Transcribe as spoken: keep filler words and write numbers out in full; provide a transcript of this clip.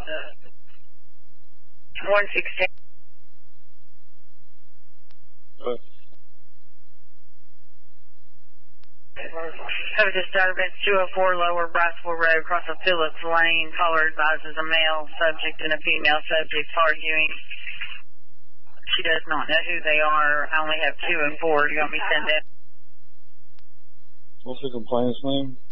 one sixteen. Uh, Have a disturbance, two oh four Lower Briceville Road, across of Phillips Lane. Caller advises a male subject and a female subject arguing. She does not know who they are. I only have two and four. Do you want me to send that? What's the complainant's name?